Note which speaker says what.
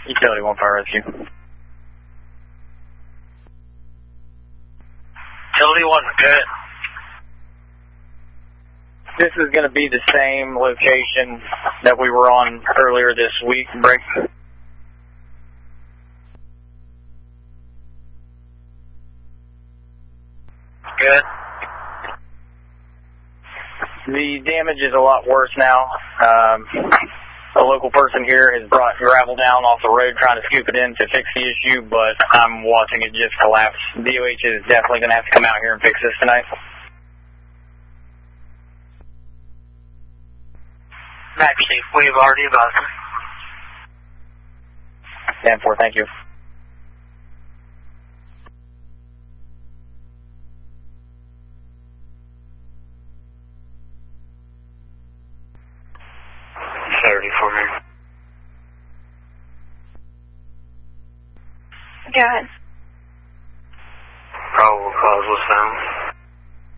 Speaker 1: Utility 1 Fire Rescue.
Speaker 2: Utility 1, good.
Speaker 1: This is going to be the same location that we were on earlier this week. Break.
Speaker 2: Good.
Speaker 1: The damage is a lot worse now. A local person here has brought gravel down off the road trying to scoop it in to fix the issue, but I'm watching it just collapse. DOH is definitely going to have to come out here and fix this tonight.
Speaker 2: Max Chief, we've already about it.
Speaker 1: 10-4, thank you.
Speaker 2: For me.
Speaker 3: Go ahead.
Speaker 2: Probable cause was found.